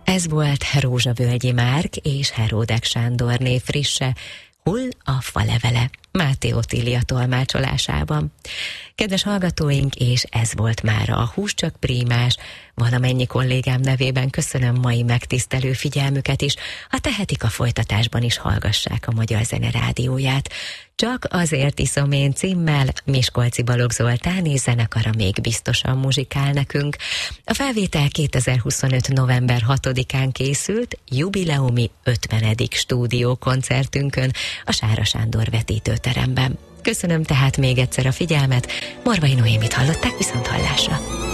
Ez volt Rózsavölgyi Márk és Heródek Sándorné frisse Hull a falevele, Máté Otília tolmácsolásában. Kedves hallgatóink, és ez volt mára a Hús csak prímás. Valamennyi kollégám nevében köszönöm mai megtisztelő figyelmüket is. Ha tehetik, a folytatásban is hallgassák a Magyar Zene Rádióját. Csak azért iszom én címmel Miskolci Balogh Zoltán és zenekara még biztosan muzsikál nekünk. A felvétel 2025. november 6-án készült, jubileumi 50. stúdiókoncertünkön a Sára Sándor vetítőteremben. Köszönöm tehát még egyszer a figyelmet, Morvai Noémit hallották, viszont hallásra.